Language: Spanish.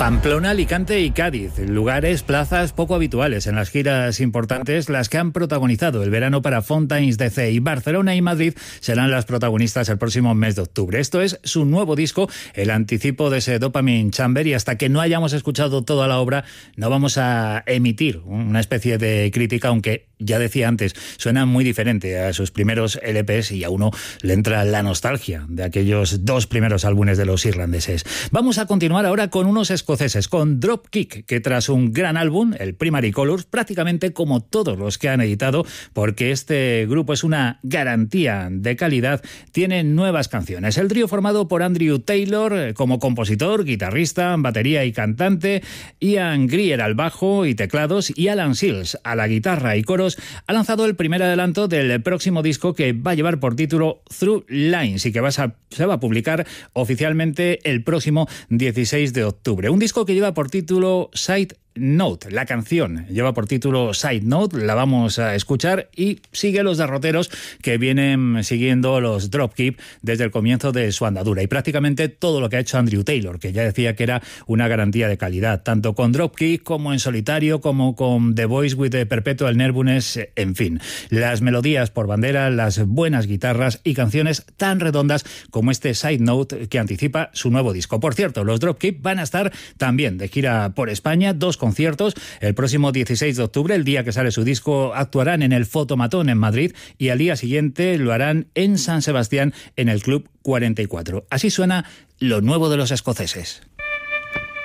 Pamplona, Alicante y Cádiz, lugares, plazas poco habituales en las giras importantes, las que han protagonizado el verano para Fontaines DC, y Barcelona y Madrid serán las protagonistas el próximo mes de octubre. Esto es su nuevo disco, el anticipo de ese Dopamine Chamber, y hasta que no hayamos escuchado toda la obra no vamos a emitir una especie de crítica, aunque ya decía antes, suena muy diferente a sus primeros LPs y a uno le entra la nostalgia de aquellos dos primeros álbumes de los irlandeses. Vamos a continuar ahora con unos escoceses, con Dropkick, que tras un gran álbum, el Primary Colours, prácticamente como todos los que han editado, porque este grupo es una garantía de calidad, tiene nuevas canciones. El trío formado por Andrew Taylor como compositor, guitarrista, batería y cantante, Ian Greer al bajo y teclados y Alan Seals a la guitarra y coros, ha lanzado el primer adelanto del próximo disco, que va a llevar por título Through Lines y que se va a publicar oficialmente el próximo 16 de octubre. Un disco que lleva por título Side Note. La canción lleva por título Side Note, la vamos a escuchar, y sigue los derroteros que vienen siguiendo los Dropkick desde el comienzo de su andadura, y prácticamente todo lo que ha hecho Andrew Taylor, que ya decía que era una garantía de calidad, tanto con Dropkick como en solitario, como con The Voice with the Perpetual Nervousness, en fin. Las melodías por bandera, las buenas guitarras y canciones tan redondas como este Side Note que anticipa su nuevo disco. Por cierto, los Dropkick van a estar también de gira por España, dos conciertos. El próximo 16 de octubre, el día que sale su disco, actuarán en el Fotomatón en Madrid, y al día siguiente lo harán en San Sebastián en el Club 44. Así suena lo nuevo de los escoceses.